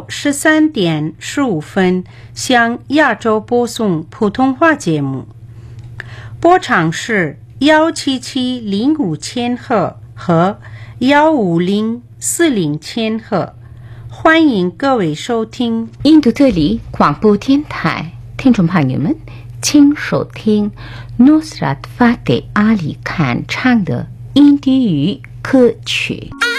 13:15向亚洲播送普通话节目，波长是17705千赫和15040千赫。欢迎各位收听印度这里广播电台，听众朋友们，请收听 Nusrat Fateh Ali Khan 唱的印地语歌曲。